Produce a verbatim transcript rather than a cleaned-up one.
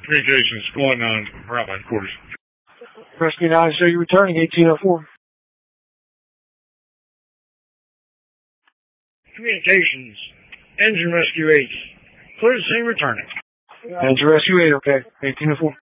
Communications, going on around my quarters. Rescue nine, show you returning, eighteen oh four. Communications, engine rescue eight. Clear the scene returning. Engine rescue eight, okay, eighteen oh four.